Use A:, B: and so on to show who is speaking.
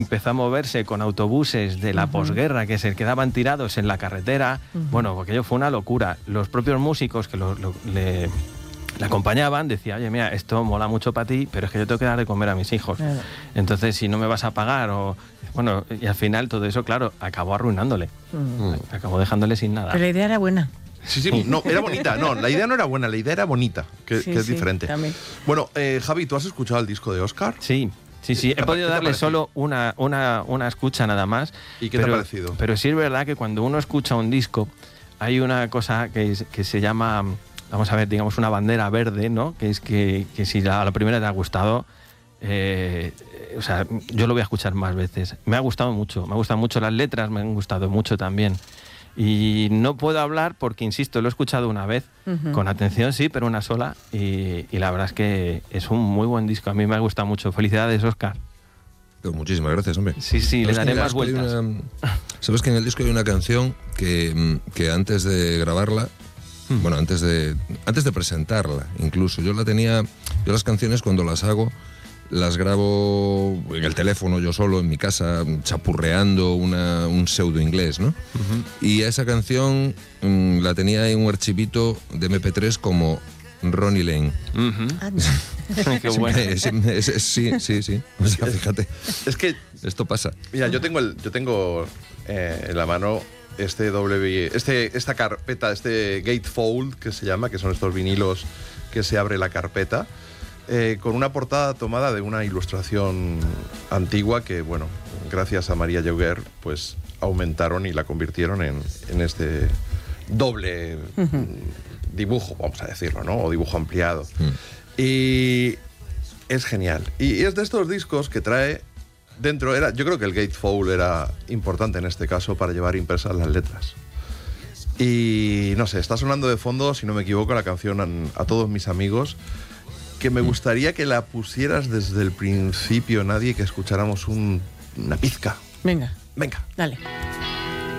A: empezó a moverse con autobuses de la posguerra que se quedaban tirados en la carretera. Bueno, porque aquello fue una locura. Los propios músicos que le acompañaban decían, oye, mira, esto mola mucho para ti, pero es que yo tengo que dar de comer a mis hijos. Claro. Entonces, si no me vas a pagar o... Bueno, y al final todo eso, claro, acabó arruinándole. Acabó dejándole sin nada.
B: Pero la idea era buena.
C: Sí, no, era bonita. No, la idea no era buena, la idea era bonita, que es diferente.
B: También.
C: Bueno, Javi, ¿tú has escuchado el disco de Óscar?
A: Sí. He podido darle solo una escucha nada más.
C: ¿Y qué te ha parecido?
A: Pero sí es verdad que cuando uno escucha un disco, hay una cosa que se llama, vamos a ver, digamos una bandera verde, ¿no? Que es que si a la primera te ha gustado, o sea, yo lo voy a escuchar más veces. Me ha gustado mucho, me gustan mucho las letras, me han gustado mucho también. Y no puedo hablar porque, insisto, lo he escuchado una vez, con atención sí, pero una sola, y la verdad es que es un muy buen disco, a mí me ha gustado mucho. Felicidades, Óscar.
D: Pues muchísimas gracias, hombre.
A: Sí, le daré más vueltas.
D: Sabes que en el disco hay una canción que antes de grabarla, bueno, antes de presentarla incluso, yo las canciones cuando las hago, las grabo en el teléfono yo solo, en mi casa, chapurreando un pseudo inglés, ¿no? Y esa canción la tenía en un archivito de MP3 como Ronnie Lane.
A: Qué bueno.
D: Sí. O sea, fíjate.
C: Es que
D: esto pasa.
C: Mira, yo tengo en la mano esta carpeta, este gatefold que se llama, que son estos vinilos que se abre la carpeta. Con una portada tomada de una ilustración antigua que, bueno, gracias a María Lloguer, pues aumentaron y la convirtieron en este doble dibujo, vamos a decirlo, ¿no? O dibujo ampliado. Y es genial. Y es de estos discos que trae dentro, yo creo que el gatefold era importante en este caso para llevar impresas las letras. Y no sé, está sonando de fondo, si no me equivoco, la canción A todos mis amigos, que me gustaría que la pusieras desde el principio, Nadie, que escucháramos una pizca.
B: Venga.
C: Venga.
B: Dale.